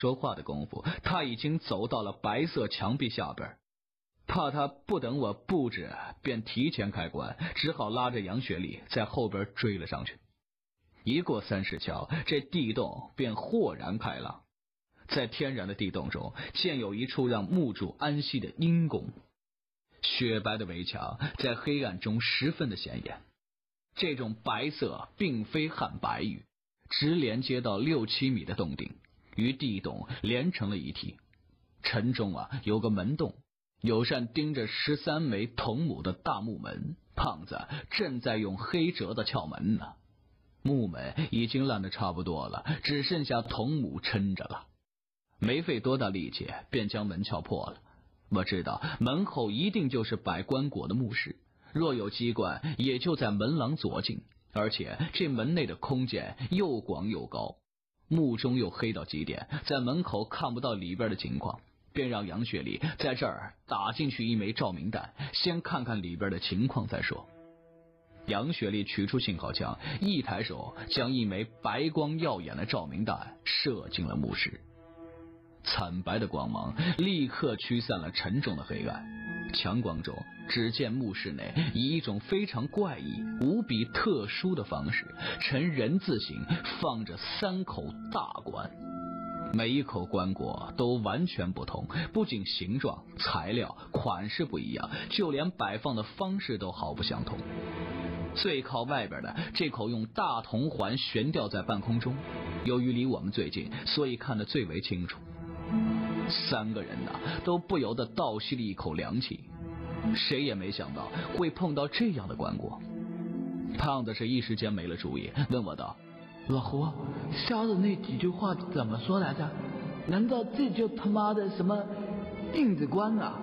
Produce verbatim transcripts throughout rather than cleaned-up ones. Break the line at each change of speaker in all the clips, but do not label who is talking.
说话的功夫，他已经走到了白色墙壁下边，怕他不等我布置便提前开关，只好拉着杨学礼在后边追了上去。一过三石桥，这地洞便豁然开朗。在天然的地洞中，建有一处让墓主安息的阴宫，雪白的围墙在黑暗中十分的显眼。这种白色并非汉白玉，直连接到六七米的洞顶，与地洞连成了一体。城中啊有个门洞，有扇钉着十三枚铜母的大木门，胖子正在用黑折子撬门呢。木门已经烂得差不多了，只剩下铜母撑着了。没费多大力气便将门撬破了。我知道门后一定就是摆棺椁的墓室，若有机关也就在门廊左近，而且这门内的空间又广又高，墓中又黑到极点，在门口看不到里边的情况，便让杨学礼在这儿打进去一枚照明弹，先看看里边的情况再说。杨学礼取出信号枪，一抬手将一枚白光耀眼的照明弹射进了墓室。惨白的光芒立刻驱散了沉重的黑暗，强光中只见墓室内以一种非常怪异无比特殊的方式呈人字形放着三口大棺，每一口棺椁都完全不同，不仅形状、材料、款式不一样，就连摆放的方式都毫不相同。最靠外边的这口用大铜环悬吊在半空中，由于离我们最近，所以看得最为清楚。三个人呐、啊，都不由得倒吸了一口凉气，谁也没想到会碰到这样的棺椁。胖子是一时间没了主意，问我道：“
老胡，瞎子那几句话怎么说来着？难道这就他妈的什么钉子棺啊？”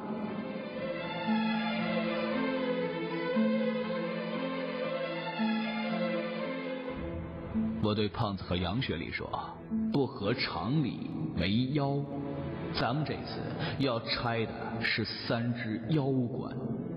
我对胖子和杨学礼说：“不合常理，为妖。咱们这次要拆的是三只妖棺。”